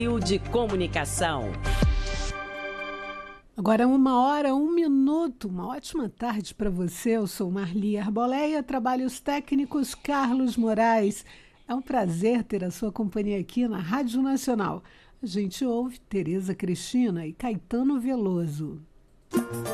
de comunicação. Agora 1h01, uma ótima tarde para você. Eu sou Marli Arboleia, trabalhos técnicos Carlos Moraes. É um prazer ter a sua companhia aqui na Rádio Nacional. A gente ouve Tereza Cristina e Caetano Veloso.